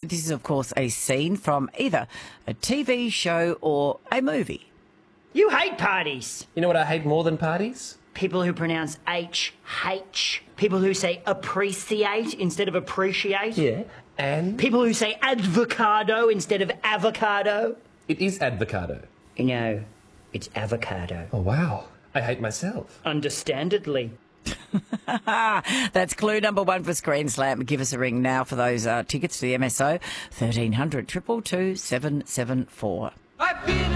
This is, of course, a scene from either a TV show or a movie. You hate parties. You know what I hate more than parties? People who pronounce H. People who say appreciate instead of appreciate. Yeah, and? People who say advocado instead of avocado. It is advocado. No, it's avocado. Oh, wow. I hate myself. Understandably. That's clue number one for Screen Slam. Give us a ring now for those tickets to the MSO. 1300 222 774.